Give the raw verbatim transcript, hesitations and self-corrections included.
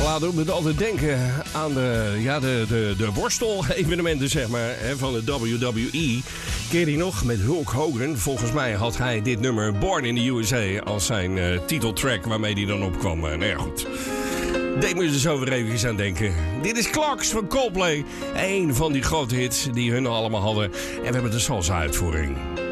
Laat me altijd denken aan de, ja, de, de, de worstel-evenementen, zeg maar, hè, van de W W E. Ken je die nog? Met Hulk Hogan. Volgens mij had hij dit nummer Born in the U S A als zijn uh, titeltrack waarmee hij dan opkwam. Uh, nou ja, goed. Deed me er zo weer even aan denken. Dit is Clocks van Coldplay. Een van die grote hits die hun allemaal hadden. En we hebben de salsa-uitvoering.